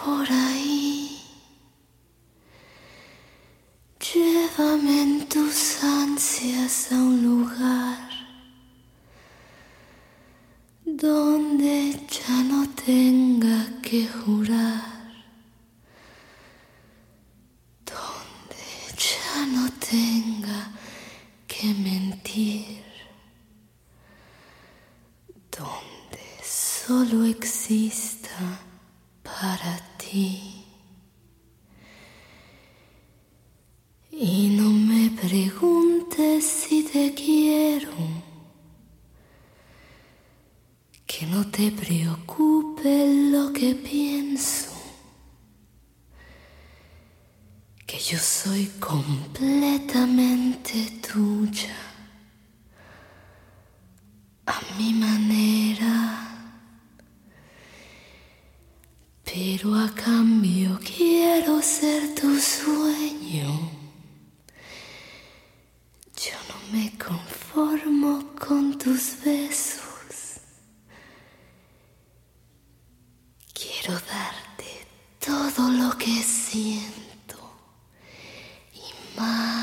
por ahí. Llévame en tus ansias a un lugar donde ya no tenga que jurar, donde ya no tenga que mentir, donde solo exista para ti. Y no me preguntes si te quiero, que no te preocupe lo que pienso, que yo soy completamente tuya, a mi manera. Pero a cambio quiero ser tu sueño. Yo no me conformo con tus besos. Quiero darte todo lo que siento y más.